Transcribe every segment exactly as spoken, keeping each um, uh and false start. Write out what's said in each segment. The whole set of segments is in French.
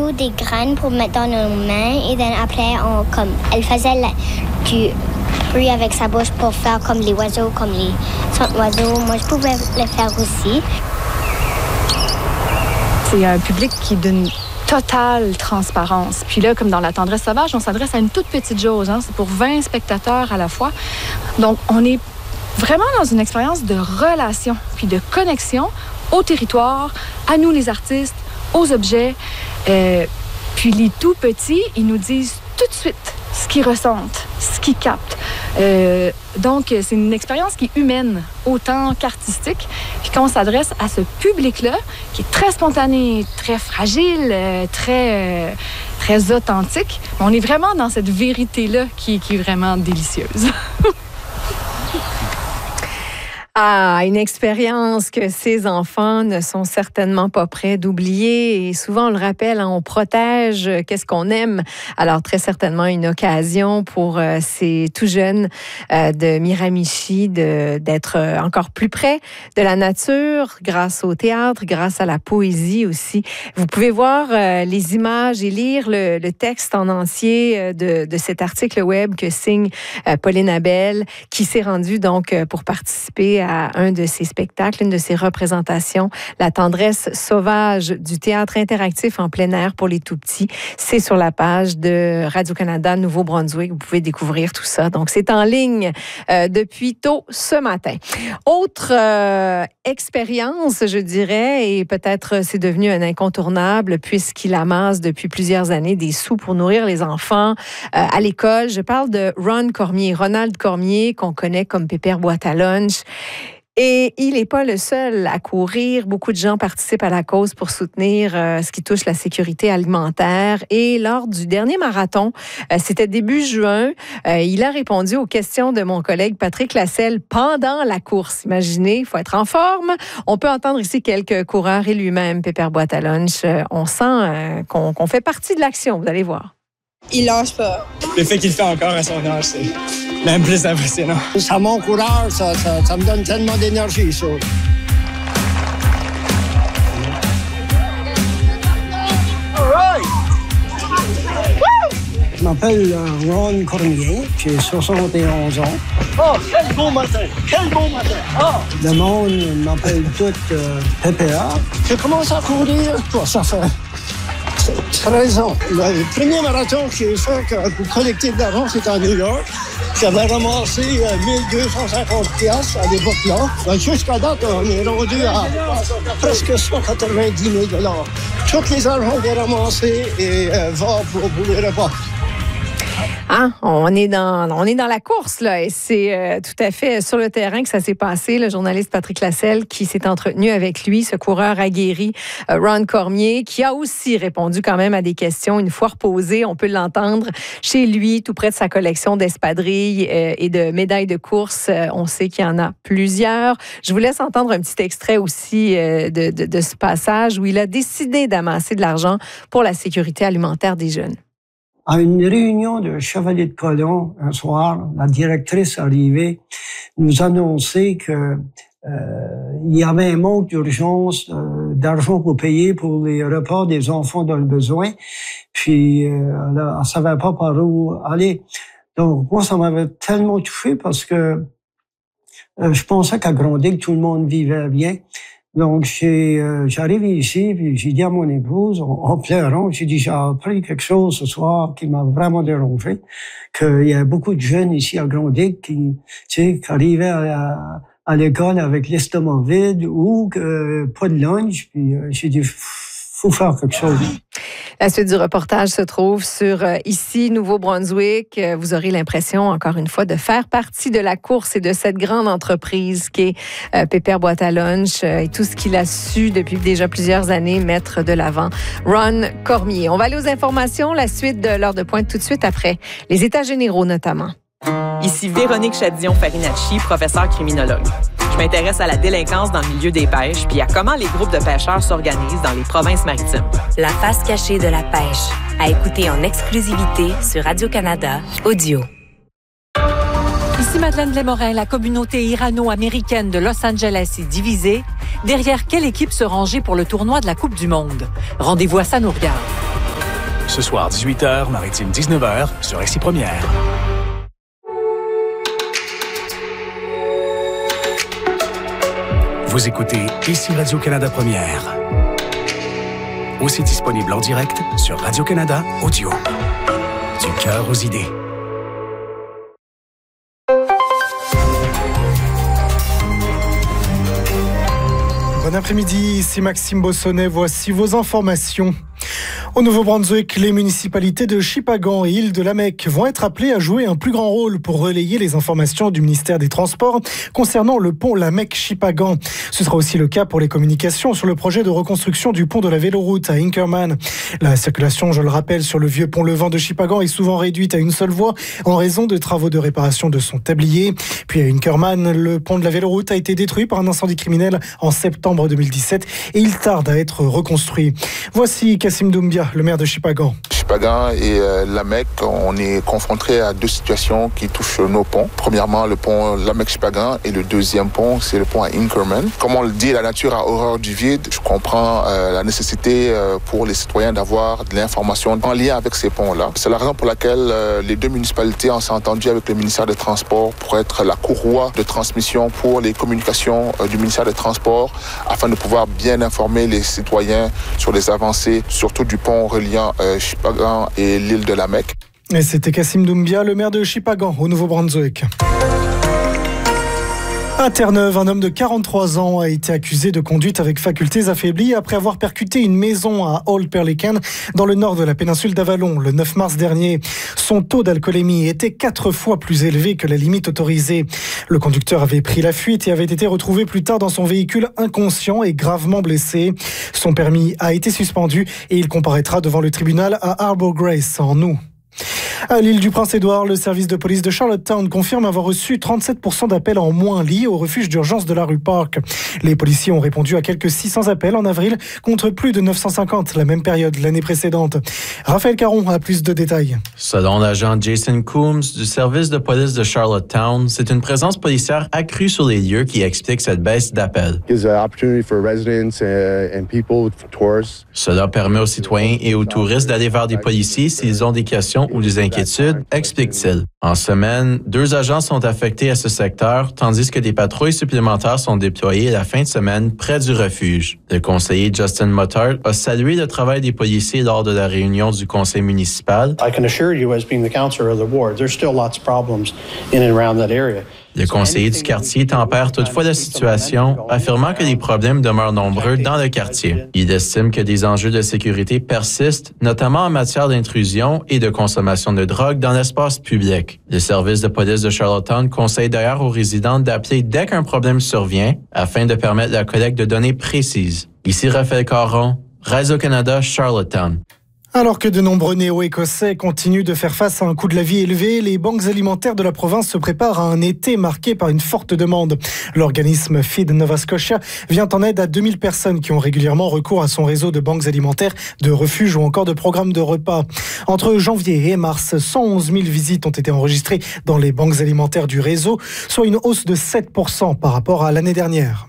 oiseaux des graines pour mettre dans nos mains. Et then après, on, comme, elle faisait la, du bruit avec sa bouche pour faire comme les oiseaux, comme les sons d'oiseaux. Moi, je pouvais le faire aussi. C'est un public qui est d'une totale transparence. Puis là, comme dans La tendresse sauvage, on s'adresse à une toute petite jauge. Hein? C'est pour vingt spectateurs à la fois. Donc, on est vraiment dans une expérience de relation, puis de connexion au territoire, à nous les artistes, aux objets. Euh, puis les tout petits, ils nous disent tout de suite ce qu'ils ressentent, ce qu'ils captent. Euh, donc, c'est une expérience qui est humaine autant qu'artistique. Puis quand on s'adresse à ce public-là, qui est très spontané, très fragile, euh, très, euh, très authentique, on est vraiment dans cette vérité-là qui, qui est vraiment délicieuse. Ah, une expérience que ces enfants ne sont certainement pas prêts d'oublier. Et souvent, on le rappelle, hein, on protège qu'est-ce qu'on aime. Alors, très certainement, une occasion pour euh, ces tout jeunes euh, de Miramichi de, d'être encore plus près de la nature grâce au théâtre, grâce à la poésie aussi. Vous pouvez voir euh, les images et lire le, le texte en entier euh, de, de cet article web que signe euh, Pauline Abel, qui s'est rendue donc euh, pour participer à à un de ses spectacles, une de ses représentations, La tendresse sauvage du théâtre interactif en plein air pour les tout-petits. C'est sur la page de Radio-Canada Nouveau-Brunswick. Vous pouvez découvrir tout ça. Donc, c'est en ligne euh, depuis tôt ce matin. Autre euh, expérience, je dirais, et peut-être c'est devenu un incontournable puisqu'il amasse depuis plusieurs années des sous pour nourrir les enfants euh, à l'école. Je parle de Ron Cormier, Ronald Cormier, qu'on connaît comme Pépère Boîte à lunch. Et il n'est pas le seul à courir. Beaucoup de gens participent à la cause pour soutenir euh, ce qui touche la sécurité alimentaire. Et lors du dernier marathon, euh, c'était début juin, euh, il a répondu aux questions de mon collègue Patrick Lasselle pendant la course. Imaginez, il faut être en forme. On peut entendre ici quelques coureurs et lui-même, Pépère Boîte à lunch. Euh, on sent euh, qu'on, qu'on fait partie de l'action, vous allez voir. Il lâche pas. Le fait qu'il le fait encore à son âge, c'est même plus impressionnant. Ça m'encourage, ça, ça, ça me donne tellement d'énergie, ça. All right. Je m'appelle Ron Cormier, j'ai soixante et onze ans. Oh, quel beau matin! Quel beau matin! Oh. Le monde m'appelle tout euh, Pépère. J'ai commencé à courir, quoi, ça fait treize ans. Le premier marathon que j'ai fait pour collecter de l'argent, c'était à New York. J'avais ramassé mille deux cent cinquante piastres à l'époque-là. Ben, jusqu'à date, on est rendu à presque cent quatre-vingt-dix mille dollars. Tous les argents que j'ai ramassés et euh, va pour, pour les repas. Hein? On est dans, on est dans la course, là, et c'est euh, tout à fait sur le terrain que ça s'est passé. Le journaliste Patrick Lasselle qui s'est entretenu avec lui, ce coureur aguerri, euh, Ron Cormier, qui a aussi répondu quand même à des questions une fois reposé. On peut l'entendre chez lui, tout près de sa collection d'espadrilles euh, et de médailles de course. Euh, on sait qu'il y en a plusieurs. Je vous laisse entendre un petit extrait aussi euh, de, de, de ce passage où il a décidé d'amasser de l'argent pour la sécurité alimentaire des jeunes. À une réunion de Chevalier de Colomb, un soir, la directrice arrivait nous annoncer que euh, il y avait un manque d'urgence euh, d'argent pour payer pour les repas des enfants dans le besoin. Puis, euh, elle ne savait pas par où aller. Donc, moi, ça m'avait tellement touché parce que euh, je pensais qu'à Grondic, tout le monde vivait bien. Donc, j'ai, euh, j'arrive ici, puis j'ai dit à mon épouse, en, en pleurant, j'ai dit, j'ai appris quelque chose ce soir qui m'a vraiment dérangé, qu'il y a beaucoup de jeunes ici à Grondic qui, tu sais, qui arrivaient à, à l'école avec l'estomac vide ou que, pas de lunch, puis euh, j'ai dit, faut faire quelque chose. La suite du reportage se trouve sur euh, ici, Nouveau-Brunswick. Euh, vous aurez l'impression, encore une fois, de faire partie de la course et de cette grande entreprise qui est euh, Pépère Boîte à lunch euh, et tout ce qu'il a su depuis déjà plusieurs années mettre de l'avant. Ron Cormier. On va aller aux informations. La suite de l'heure de pointe tout de suite après les États généraux notamment. Ici Véronique Chadillon-Farinacci, professeure criminologue. Je m'intéresse à la délinquance dans le milieu des pêches puis à comment les groupes de pêcheurs s'organisent dans les provinces maritimes. La face cachée de la pêche, à écouter en exclusivité sur Radio-Canada Audio. Ici Madeleine Lémorin, la communauté irano-américaine de Los Angeles est divisée. Derrière quelle équipe se ranger pour le tournoi de la Coupe du Monde? Rendez-vous à Ça nous regarde. Ce soir, dix-huit heures, Maritime dix-neuf heures, sur R C Première. Vous écoutez ici Radio-Canada Première. Aussi disponible en direct sur Radio-Canada Audio. Du cœur aux idées. Bon après-midi, ici Maxime Bossonnet, voici vos informations. Au Nouveau-Brunswick, les municipalités de Shippagan et Île-de-la-Mecque vont être appelées à jouer un plus grand rôle pour relayer les informations du ministère des Transports concernant le pont Lamec-Shippagan. Ce sera aussi le cas pour les communications sur le projet de reconstruction du pont de la Véloroute à Inkerman. La circulation, je le rappelle, sur le vieux pont Levant de Shippagan est souvent réduite à une seule voie en raison de travaux de réparation de son tablier. Puis à Inkerman, le pont de la Véloroute a été détruit par un incendie criminel en septembre deux mille dix-sept et il tarde à être reconstruit. Voici Kassim Doumbia, le maire de Shippagan. Shippagan et euh, Lamec, on est confrontés à deux situations qui touchent nos ponts. Premièrement, le pont Lamec-Shippagan et le deuxième pont, c'est le pont à Inkerman. Comme on le dit, la nature a horreur du vide. Je comprends euh, la nécessité euh, pour les citoyens d'avoir de l'information en lien avec ces ponts-là. C'est la raison pour laquelle euh, les deux municipalités ont s'entendu avec le ministère des Transports pour être la courroie de transmission pour les communications euh, du ministère des Transports afin de pouvoir bien informer les citoyens sur les avancées, surtout du pont reliant euh, Shippagan et l'île de la Mecque. Et c'était Kassim Doumbia, le maire de Shippagan, au Nouveau-Brunswick. À Terre-Neuve, un homme de quarante-trois ans a été accusé de conduite avec facultés affaiblies après avoir percuté une maison à Old Pelican, dans le nord de la péninsule d'Avalon, le neuf mars dernier. Son taux d'alcoolémie était quatre fois plus élevé que la limite autorisée. Le conducteur avait pris la fuite et avait été retrouvé plus tard dans son véhicule inconscient et gravement blessé. Son permis a été suspendu et il comparaîtra devant le tribunal à Harbour Grace en août. À l'île du Prince-Édouard, le service de police de Charlottetown confirme avoir reçu trente-sept pour cent d'appels en moins liés au refuge d'urgence de la rue Park. Les policiers ont répondu à quelques six cents appels en avril contre plus de neuf cent cinquante la même période l'année précédente. Raphaël Caron a plus de détails. Selon l'agent Jason Coombs du service de police de Charlottetown, c'est une présence policière accrue sur les lieux qui explique cette baisse d'appels. Cela permet aux citoyens et aux touristes d'aller vers des policiers s'ils ont des questions ou des inquiétudes, explique-t-il. En semaine, deux agents sont affectés à ce secteur, tandis que des patrouilles supplémentaires sont déployées la fin de semaine près du refuge. Le conseiller Justin Muttart a salué le travail des policiers lors de la réunion du conseil municipal. I can assure you, as being the councillor of the ward, there's still lots of problems in and around that area. Le conseiller du quartier tempère toutefois la situation, affirmant que les problèmes demeurent nombreux dans le quartier. Il estime que des enjeux de sécurité persistent, notamment en matière d'intrusion et de consommation de drogue dans l'espace public. Le service de police de Charlottetown conseille d'ailleurs aux résidents d'appeler dès qu'un problème survient, afin de permettre la collecte de données précises. Ici Raphaël Caron, Radio-Canada, Charlottetown. Alors que de nombreux néo-écossais continuent de faire face à un coût de la vie élevé, les banques alimentaires de la province se préparent à un été marqué par une forte demande. L'organisme Feed Nova Scotia vient en aide à deux mille personnes qui ont régulièrement recours à son réseau de banques alimentaires, de refuges ou encore de programmes de repas. Entre janvier et mars, cent onze mille visites ont été enregistrées dans les banques alimentaires du réseau, soit une hausse de sept pour cent par rapport à l'année dernière.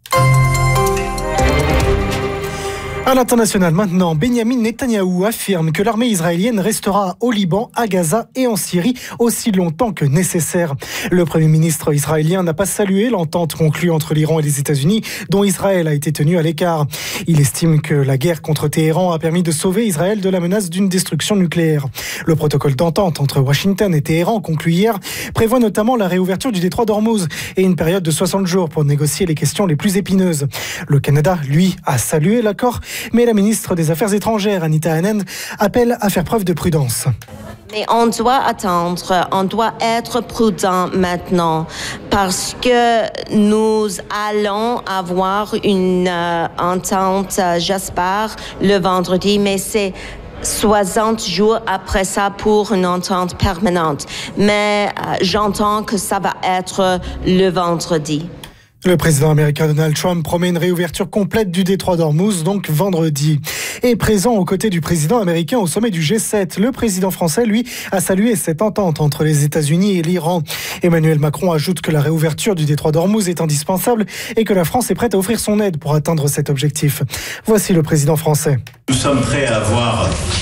À l'international maintenant, Benjamin Netanyahou affirme que l'armée israélienne restera au Liban, à Gaza et en Syrie aussi longtemps que nécessaire. Le Premier ministre israélien n'a pas salué l'entente conclue entre l'Iran et les États-Unis, dont Israël a été tenu à l'écart. Il estime que la guerre contre Téhéran a permis de sauver Israël de la menace d'une destruction nucléaire. Le protocole d'entente entre Washington et Téhéran, conclu hier, prévoit notamment la réouverture du détroit d'Ormuz et une période de soixante jours pour négocier les questions les plus épineuses. Le Canada, lui, a salué l'accord, mais la ministre des Affaires étrangères, Anita Anand, appelle à faire preuve de prudence. Mais on doit attendre, on doit être prudent maintenant parce que nous allons avoir une euh, entente, euh, j'espère, le vendredi, mais c'est soixante jours après ça pour une entente permanente. Mais euh, j'entends que ça va être le vendredi. Le président américain Donald Trump promet une réouverture complète du détroit d'Ormuz, donc vendredi. Et présent aux côtés du président américain au sommet du G sept, le président français, lui, a salué cette entente entre les États-Unis et l'Iran. Emmanuel Macron ajoute que la réouverture du détroit d'Ormuz est indispensable et que la France est prête à offrir son aide pour atteindre cet objectif. Voici le président français. Nous sommes prêts à avoir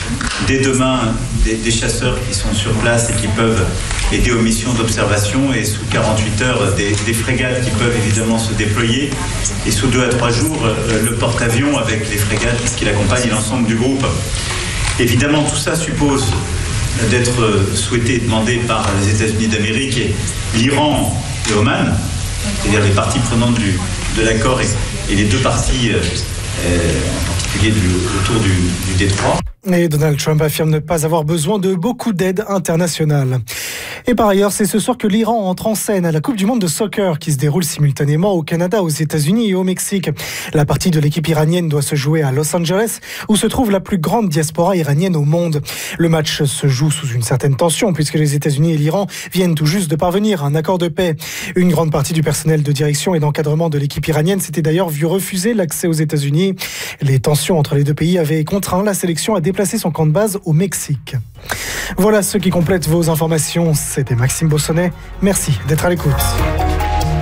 dès demain des, des chasseurs qui sont sur place et qui peuvent aider aux missions d'observation, et sous quarante-huit heures des, des frégates qui peuvent évidemment se déployer, et sous deux à trois jours le porte-avions avec les frégates qui l'accompagnent et l'ensemble du groupe. Évidemment, tout ça suppose d'être souhaité et demandé par les États-Unis d'Amérique, et l'Iran et Oman, c'est-à-dire les parties prenantes du, de l'accord et, et les deux parties, euh, en particulier du, autour du, du détroit. Et Donald Trump affirme ne pas avoir besoin de beaucoup d'aide internationale. Et par ailleurs, c'est ce soir que l'Iran entre en scène à la Coupe du monde de soccer qui se déroule simultanément au Canada, aux États-Unis et au Mexique. La partie de l'équipe iranienne doit se jouer à Los Angeles, où se trouve la plus grande diaspora iranienne au monde. Le match se joue sous une certaine tension puisque les États-Unis et l'Iran viennent tout juste de parvenir à un accord de paix. Une grande partie du personnel de direction et d'encadrement de l'équipe iranienne s'était d'ailleurs vu refuser l'accès aux États-Unis. Les tensions entre les deux pays avaient contraint la sélection à déplacer son camp de base au Mexique. Voilà ce qui complète vos informations. C'était Maxime Bossonnet. Merci d'être à l'écoute.